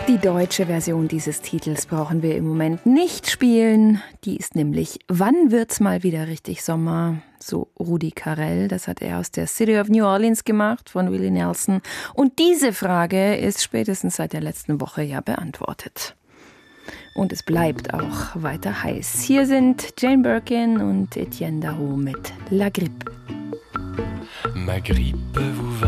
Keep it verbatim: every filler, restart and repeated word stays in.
Die deutsche Version dieses Titels brauchen wir im Moment nicht spielen. Die ist nämlich "Wann wird's mal wieder richtig Sommer?" So Rudi Carrell, das hat er aus der City of New Orleans gemacht von Willie Nelson. Und diese Frage ist spätestens seit der letzten Woche ja beantwortet. Und es bleibt auch weiter heiß. Hier sind Jane Birkin und Etienne Daho mit La Grippe. Ma grippe vous va